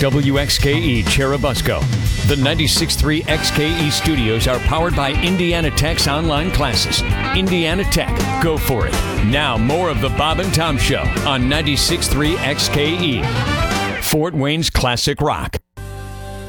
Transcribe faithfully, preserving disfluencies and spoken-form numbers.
W X K E Cherubusco. The ninety-six point three X K E studios are powered by Indiana Tech's online classes. Indiana Tech, go for it. Now more of the Bob and Tom Show on ninety-six point three X K E, Fort Wayne's classic rock.